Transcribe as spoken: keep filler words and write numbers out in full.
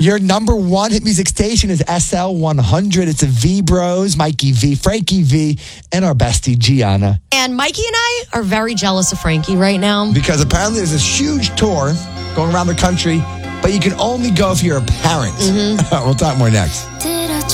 Your number one hit music station is S L one hundred. It's a V Bros, Mikey V, Frankie V, and our bestie Gianna. And Mikey and I are very jealous of Frankie right now. Because apparently there's this huge tour going around the country, but you can only go if you're a parent. Mm-hmm. We'll talk more next.